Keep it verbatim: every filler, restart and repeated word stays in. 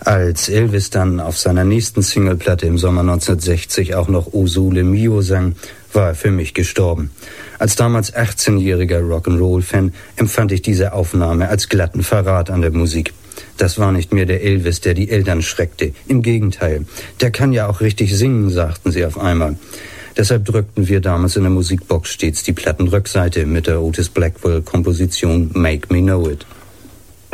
Als Elvis dann auf seiner nächsten Singleplatte im Sommer neunzehnhundertsechzig auch noch O Sole Mio sang, war er für mich gestorben. Als damals achtzehnjähriger Rock'n'Roll-Fan empfand ich diese Aufnahme als glatten Verrat an der Musik. Das war nicht mehr der Elvis, der die Eltern schreckte. Im Gegenteil, der kann ja auch richtig singen, sagten sie auf einmal. Deshalb drückten wir damals in der Musikbox stets die Plattenrückseite mit der Otis Blackwell-Komposition Make Me Know It.